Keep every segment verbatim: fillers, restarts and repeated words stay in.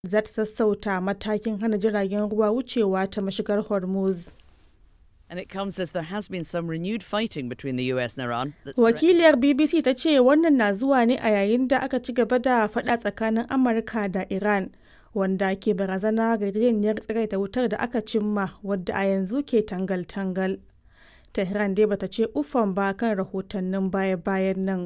za ta sassauta matakin hana jiragen ruwa wucewa ta mashigar Hormuz. And it comes as there has been some renewed fighting between the U S and Iran. Wakiliyar B B C ta ce wannan na zuwa ne a yayin da aka ci gaba da faɗa tsakanin Amurka da Iran, wanda ke barazana ga yarjejeniyar tsagaita wutar da aka cimma wadda a yanzu ke tangal-tangal. Tehran dai bata ce uffan ba kan rahotannin baya-bayan nan.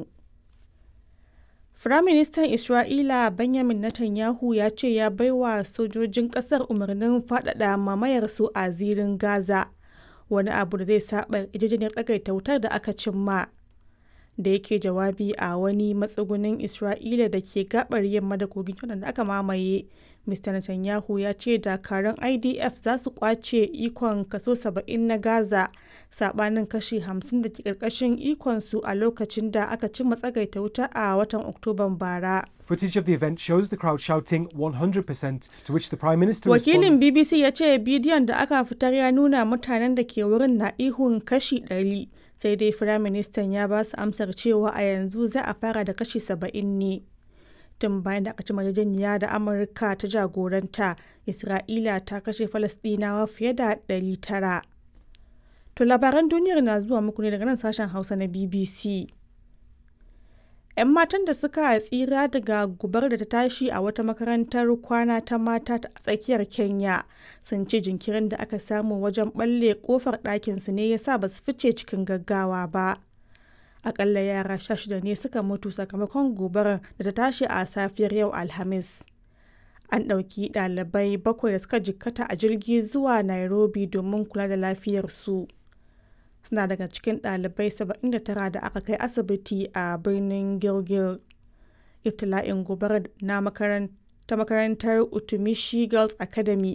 Firaministan Isra'ila Benjamin Netanyahu ya ce ya baiwa sojojin ƙasar umarnin faɗaɗa mamayarsu a zirin Gaza, wani abu da zai saɓa yarjejeniyar tsagaita wutar da aka cimma. Da yake jawabi a wani matsugunin Isra'ila da ke gabar yamma da kogin Jordan da aka mamaye, Mista Netanyahu ya ce dakarun I D F za su kwace ikon kaso saba'in na Gaza, saɓanin kashi hamsin da ke ƙarƙashin ikonsu a lokacin da aka cimma tsagaita wuta a watan Oktoban bara. Footage of the event shows the crowd shouting one hundred percent, to which the Prime Minister Wakilin responds. B B C ya ce bidiyon da aka fitar ya nuna mutanen da ke wurin na ihun kashi ɗari, sai dai Firaministan ya ba su amsar cewa a yanzu za a fara da kashi saba'in ne. Tun bayan da aka ci yarjejeniya da Amurka ta jagoranta, Isra'ila ta kashe Falasɗinawa fiye da ɗari tara. To labaran duniyar na zuwa muku ne daga nan sashen Hausa na B B C. 'Yan matan da suka tsira daga gubar da ta tashi a wata makarantar kwana ta mata a tsakiyar Kenya sun ce jinkirin da aka samu wajen ɓalle ƙofar ɗakinsu ne ya sa ba su fice cikin gaggawa ba. Akalla yara sha shida ne suka mutu sakamakon gobarar da ta tashi a safiyar yau Alhamis. An ɗauki ɗalibai bakwai da suka jikkata a jirgi zuwa Nairobi domin kula da lafiyarsu. Suna daga cikin ɗalibai saba'in da tara da aka kai asibiti a birnin Gilgil. Iftila'in gobarar na ta makarantar Utumishi Girls Academy